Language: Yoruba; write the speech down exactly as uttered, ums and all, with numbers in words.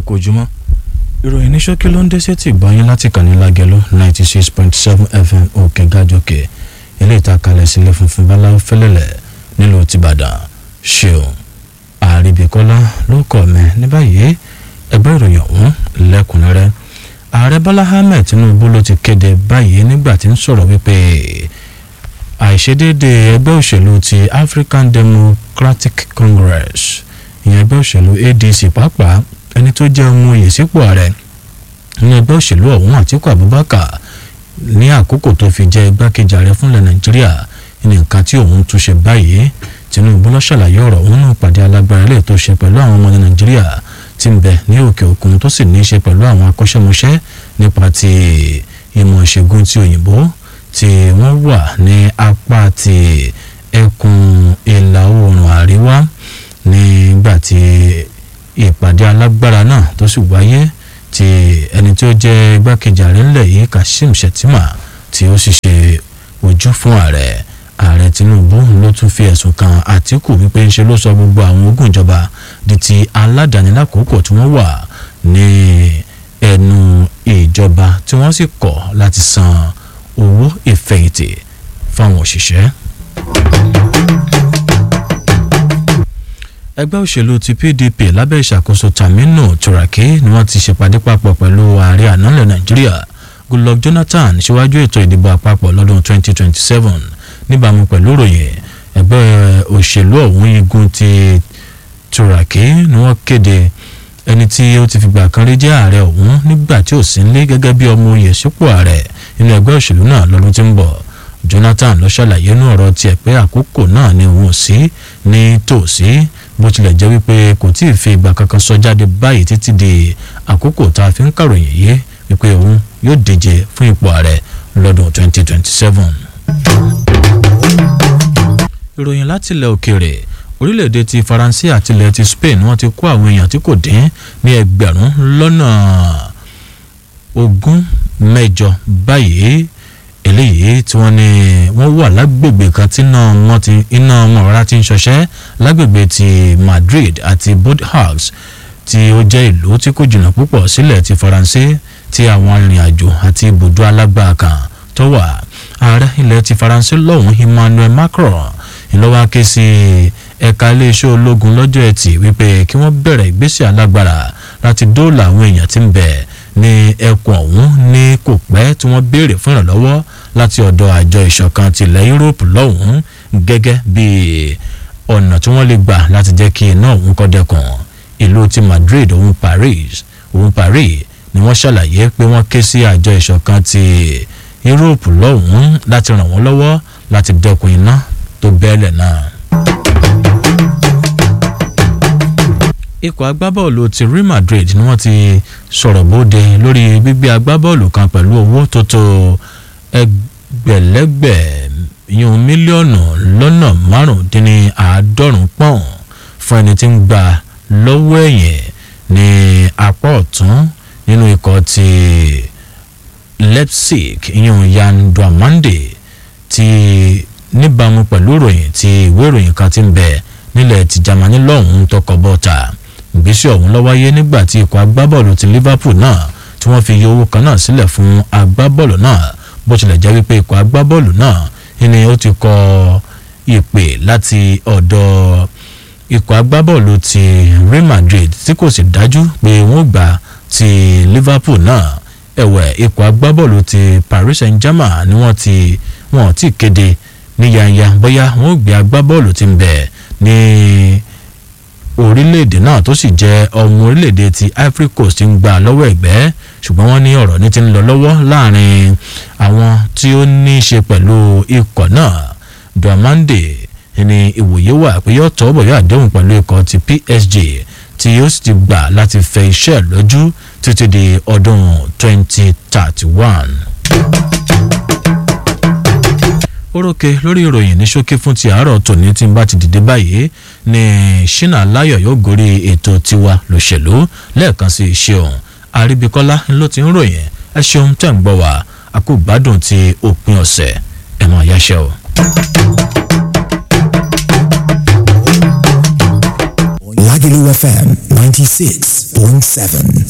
kú ojúmọ́ ìròyìn ní ṣókí ló ń dé sétí ìgbọ́yìn láti kàn ní Lágẹ̀lú ninety six point seven F M òkè gàjọkè ilé ìtakalẹ̀ sílẹ̀ funfun báláwo fẹ́lẹ́lẹ̀ nílùú tìbàdàn ṣeun àríbíkọ́lá ló kọ́ mi ní báyìí ẹgbẹ́ ìròyìn ọ̀hún lẹ́kùnrẹ́rẹ́ ààrẹ bọ́lá ahmed tinubu ló ti kéde báyìí nígbà tí ń sọ̀rọ̀ wípé àìṣedéédé ẹgbẹ́ òṣèlú ti African Democratic Congress ìyẹn ẹgbẹ́ òṣèlú A D C pàápàá ẹni tó jẹ́ ọmọ oyè sípò ààrẹ ní ẹgbẹ́ òṣèlú ọ̀hún Àtíkù Abubakar ní àkókò tó fi jẹ́ igbákejì ààrẹ fúnlẹ̀ Nàìjíríà ní nǹkan tí òun tún ṣe báyìí Tinubu ló ṣàlàyé ọ̀rọ̀ òun náà pàdé alágbára ilé tó ṣe pẹ̀lú àwọn ọmọ Nàìjíríà tí ń bẹ ní òkè òkun tó sì ní í ṣe pẹ̀lú àwọn akọ́ṣẹ́mọṣẹ́ nípa ti ìmọ̀ ìṣègùn ti òyìnbó tí wọ́n wà ní apá ti ẹkùn ìlà oòrùn àríwá nígbà tí ìpàdé alágbára náà tó sì wáyé tí ẹni tí ó jẹ́ igbákejì ààrẹ ńlẹ̀ yìí Kashim Shettima tí ó sì ṣe ojú fún ààrẹ ààrẹ Tinubu ló tún fi ẹ̀sùn kan Àtíkù wípé ń ṣe ló sọ gbogbo àwọn ogún ìjọba di ti aládàáni lákòókò tí wọ́n wà ní ẹnu ìjọba tí wọ́n sì kọ̀ láti san owó ìfẹ̀yìntì fáwọn òṣìṣẹ́. ẹgbẹ́ òṣèlú ti P D P lábẹ́ ìṣàkóso Taminu Turaki ni wọ́n ti ṣèpàdé papọ̀ pẹ̀lú ààrẹ ànálẹ̀ Nàìjíríà Goodluck Jonathan síwájú ètò ìdìbò àpapọ̀ lọ́dún twenty twenty-seven níbàámu pẹ̀lú ìròyìn ẹgbẹ́ òṣèlú ọ̀hún igun ti Turaki ni wọ́n kéde ẹni tí ó ti fìgbà kan rí jẹ́ ààrẹ ọ̀hún nígbà tí ò sí nílé gẹ́gẹ́ bí ọmọ oyè sípò ààrẹ nínú ẹgbẹ́ òṣèlú náà lọ́dún tí ń bọ̀ Jonathan ló ṣàlàyé nínú ọ̀rọ̀ tiẹ̀ pé àkókò náà ni òun ò sí ní tòsí bó tilẹ̀ jẹ́ wípé kò tí ì fi ìgbà kankan sọ jáde báyìí títí di àkókò tá a fi ń kàròyìn yìí wípé òun yóò díje fún ipò ààrẹ lọ́dún twenty twenty-seven. ìròyìn láti ilẹ̀ òkèèrè orílẹ̀-èdè ti Faransé àti ilẹ̀ ti Spain wọ́n ti kó àwọn èèyàn tí kò dín ní ẹgbẹ̀rún lọ́nà ogún mẹ́jọ báyìí eléyìí tí wọ́n ní wọ́n wà lágbègbè kan tí iná mọ̀rá ti ń ṣọṣẹ́ lágbègbè ti Madrid àti Bordeaux tí ó jẹ́ ìlú tí kò jìnnà púpọ̀ sílẹ̀ ti Faransé tí àwọn arìnrìn-àjò àti ibùdó alágbára kan tó wà ààrẹ ilẹ̀ ti Faransé lọ́hùn Emmanuel Macron ìlọ́wọ́ ké sí ẹ̀ka iléeṣẹ́ ológun lọ́jọ́ ẹtì wípé kí wọ́n bẹ̀rẹ̀ ìgbésẹ̀ alágbára láti dóòlà àwọn èèyàn tí ń bẹ ní ẹkùn ọ̀hún ní kò pẹ́ tí wọ́n béèrè fún ìrànlọ́wọ́ láti ọ̀dọ̀ àjọ ìṣọ̀kan tilẹ̀ Europe lọ́hùn gẹ́gẹ́ bí ọ̀nà tí wọ́n lè gbà láti jẹ́ kí iná ọ̀hún kó dẹ́kun ìlú ti Madrid òun Paris òun Paris ni wọ́n ṣàlàyé pé wọ́n ké sí àjọ ìṣọ̀kan ti Europe lọ́hùn láti ràn wọ́n lọ́wọ́ láti dẹ́kun iná tó bẹ́ẹ̀lẹ̀ náà. ikọ̀ agbábọ́ọ̀lù ti Real Madrid ni wọ́n ti sọ̀rọ̀ bóde lórí gbígbé agbábọ́ọ̀lù kan pẹ̀lú owó tó tó ẹgbẹ̀lẹ́gbẹ̀ yún mílíọ̀nù lọ́nà márùndínláàádọ́rùn pọ́ùn fún ẹni tí ń gbà lọ́wọ́ ẹ̀yìn ní apá ọ̀tún nínú ikọ̀ ti Leipzig yún Yan Diomande ti níbàámu pẹ̀lú ìròyìn tí ìwé ìròyìn kan ti ń bẹ nílẹ̀ ti Germany lọ́hùn-ún tọkọ bọ́ta ìgbésẹ̀ ọ̀hún ló wáyé nígbà tí ikọ̀ agbábọ́ọ̀lù ti Liverpool náà tí wọ́n fi iye owó kan náà sílẹ̀ fún agbábọ́ọ̀lù náà bó tilẹ̀ jẹ́ wípé ikọ̀ agbábọ́ọ̀lù náà ni ó ti kọ ìpè láti ọ̀dọ̀ ikọ̀ agbábọ́ọ̀lù ti Real Madrid tí kò sì dájú pé wọ́n gbà ti Liverpool náà ẹ̀wẹ̀ ikọ̀ agbábọ́ọ̀lù ti Paris Saint-Germain ni wọ́n ti wọ́n ti kéde ní yanya bóyá wọ́n gbé agbábọ́ọ̀lù tí ń bẹ ní orílẹ̀-èdè náà tó sì jẹ́ ọmọ orílẹ̀-èdè ti Ivory Coast ń gbà lọ́wọ́ ẹ̀gbẹ́ ṣùgbọ́n wọ́n ní ọ̀rọ̀ ní ti ń lọ lọ́wọ́ láàrin àwọn tí ó ní í ṣe pẹ̀lú ikọ̀ náà Diomande ní ìwòye wà pé yóò tọ́ bọ̀ yóò àdéhùn pẹ̀lú ikọ̀ ti P S G tí yóò sì ti gbà láti fẹ iṣẹ́ lójú títí di ọdún twenty thirty-one. orókè lórí ìròyìn ní ṣókí fún ti àárọ̀ tòní tí n bá ti dìde báyìí ní Ṣínà Láyọ̀ yóò gorí ètò tiwa lòṣèlú lẹ́ẹ̀kan sí ṣeun Àríbíkọ́lá ló ti ń ròyìn ẹ ṣeun tẹ̀ ń gbọ́ wá a kò gbádùn ti òpin ọ̀sẹ̀ ẹ̀ mọ̀ yáṣẹ́ o. Lágẹ̀lú F M ninety six point seven.